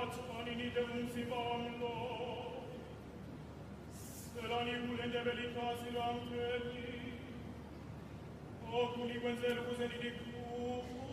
Ciumanini de un si bamlo, Serani ulen de velicasi l'antrelli, Oculi quenzel useni di cru,